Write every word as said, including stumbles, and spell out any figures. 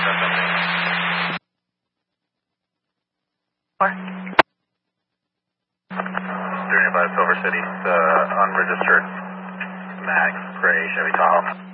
Four. three five Silver City, uh, unregistered Mag, gray Chevy Tahoe.